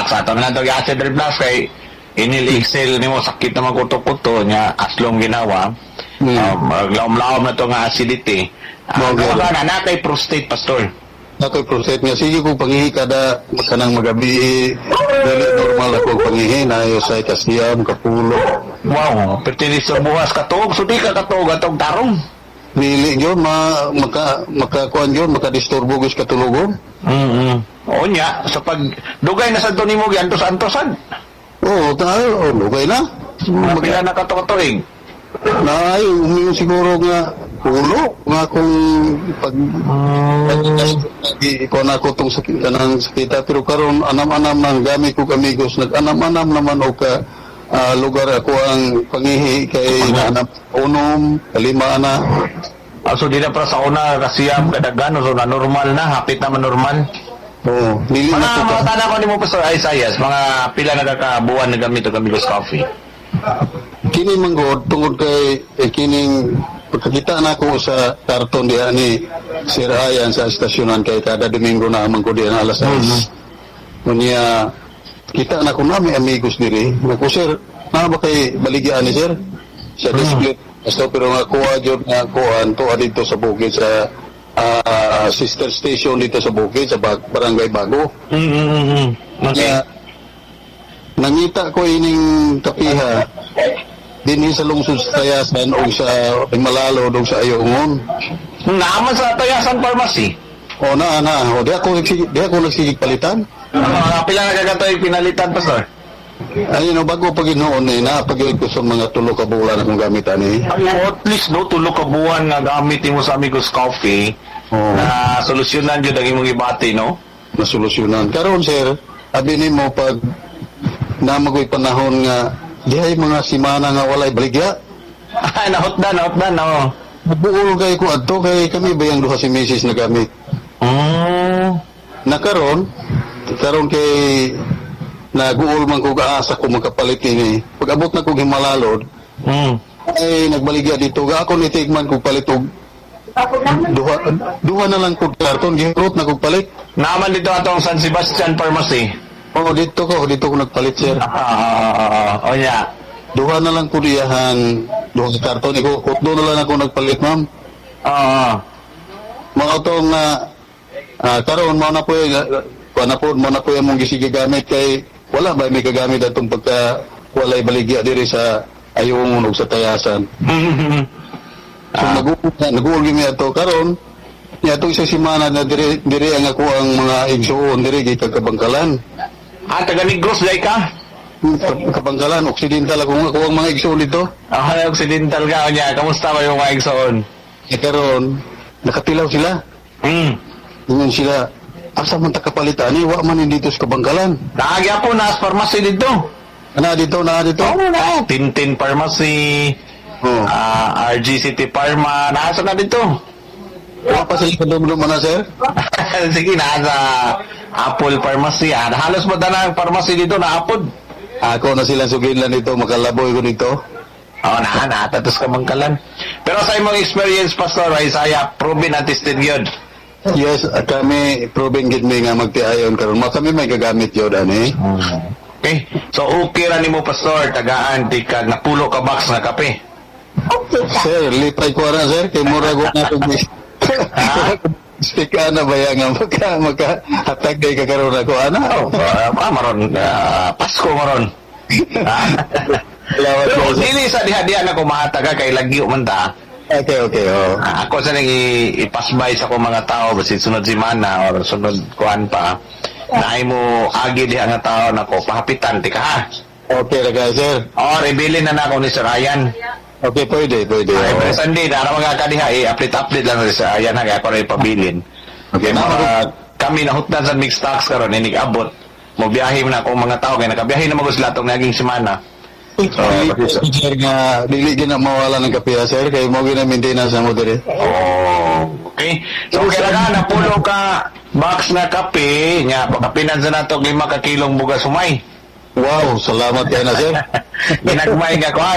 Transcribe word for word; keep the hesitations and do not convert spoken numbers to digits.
reflux. Ato na ito yung acid reflux kay inilixil ni mo sakit naman kuto-kuto niya aslong ginawa. Hmm. Um, laom-laom na ito nga acidity. Uh, Gawa na na kay prostate, Pastor. Na kay prostate nga. Sige kung pangihi kada kanang magabi dili normal ako pangihi na ayo sa kasiyam, kapulo. Wow, pertinis sa buwas katog. So di ka katog atong tarong. Dili yun, ma, maka, makakuan yun, makadisturbo gis katulugon. Mm-hmm. O niya, sa pag dugay na sa ito ni mo, antos-antosan. Oo, tayo, o, dugay na. Mapila na katog-katuig. Na, ay, umiyon siguro nga, ulo, nga kung pag, ikaw na ako itong sakit, kanang sakita, pero karon anam-anam ng gamit ko amigos, nag-anam-anam naman o ka, Uh, lugar ako ang pangihi kay nahanap unom, kalima na. Ah, so di na para sa una kasi ang kadagano, so na normal na, hapit naman normal. Oo. Nili Mga, na po mga tanong ko ni mo, Pastor Isaias, mga pila na kakabuan na gamit o Amigos Coffee? Kini manggod, tungod kay eh, kining pagkakita na ako sa karton diya ni Sir Ayan sa estasyonan kay kada Domingo na amang ko diyan alas sais. Mm-hmm. Unya, kita na ko nami amigos diri. Ako sir, na ba kay baligyan ni sir? Sa display. Basta pero nga kuha jud nga kuan to dito sa bukid sa uh, sister station dito sa bukid sa Barangay Bago. Mm-hmm. Okay. Kaya, nangita ko ining kapiha dinhi sa lungsod sa Tayasan o sa Malalo o sa Ayungon. Naaman sa Tayasan Pharmacy? O na, na. O di ako nagsigig, di ako nagsigig palitan. Mga pila na kagatoy pinalitan, Pastor? Ay, no, bago pag inoon eh, napag-iwag ko sa mga tulo ka bulan akong gamitan eh. Ay, at least, no, tulo ka buwan nga gamitin mo sa Amigos Coffee oh. na solusyonan yun ang imong ibati, no? Na solusyonan. Karon sir, abi ni mo pag namagoy panahon nga, di ay mga simana nga walay baligya. Ay, nahotdan, nahotdan, no? Nabuol kay ko adto kay kami bayang duha si misis na gamit. Oh. Nakaron, karon kay naguol man ko gaasa ko magkapalit ini. Pag abot na ko gimalalod, mm. ay nagbaligya dito ga ako nitigman ko palit og duha duha na lang ko karton gihurot na ko palit. Naman dito atong San Sebastian Pharmacy. Oh, dito ko dito ko nagpalit sir. Ah, uh, oh yeah. Duha na lang ko diyahan duha ka karton iko utdo na lang ako nagpalit ma'am. Ah. Uh, mga tong uh, uh, karon mo na po kuan na po mo na po among gisigamit kay wala ba may kagamit atong pagka walay baligya diri sa Ayungon ug sa Tayasan. So ah. nag-uul nag-uul gyud ato karon niya ato isa semana na diri diri ang ako ang mga igsuon diri gid Kabangkalan. Ah, taga Negros dai ka? Kabangkalan, Occidental ako ako ang mga igsuon dito. Ah, Occidental ka niya. Kamusta ba yung mga igsuon? E karon nakatilaw sila. Hmm. Ingon sila asa man ta kapalitan ni wa man dito sa Kabangkalan. Naagya po na pharmacy dito. Ana dito na dito. Oh, na. Tintin Pharmacy. Oh. Uh, R G City Pharma. Nasa na dito. Wa pa sila kadumdum na sir. Sige nasa Apple Pharmacy. Ah, halos mo na ang pharmacy dito na apod. Ako na silang sugilan dito, makalaboy ko dito. Oo, na, na, tatos Kabangkalan. Pero sa imong experience, Pastor Isaiah, proven and tested yun. Yes, at kami proven gid mi nga magtiayon karon mo kami may gagamit yun ani. Okay. So okay ra nimo Pastor tagaan di ka napulo ka box na kape. Okay. Sir, lipay ko ra sir kay mura ko na to. Stika na ba yang magka magka hatag kay kakaroon ako ana? Oh, uh, maron uh, Pasko maron. Pero dili sa diha-diha na ko mahataga kay lagyo man ta. Okay, okay. Oh. Ah, ako sa nang ipasbay sa akong mga tao basi sunod semana or sunod kuan pa. Naay mo agi diha nga tao nako pahapitan ti ka ha. Okay ra sir. Oh, rebili na nako ni Sir Ryan. Okay, pwede, pwede. Ay, pero Sunday na mga kadiha i-update-update lang sa Ryan na kaya ako rin pabilin. Okay, mga kami nahutdan sa mixed stocks karon inig abot. Mo biyahe na akong mga tao kay nakabiyahe na magos latong naging semana. So, sir nga, dili gina mawala ng kapiya, sir, kay mo gina maintenance mo dire. Oh, okay. So, kaya na, napulo ka box na kape, nga, pagkapinan sa nato, lima ka kilong bugas umay. Wow, salamat kayo na, sir. Ginagmay nga ko,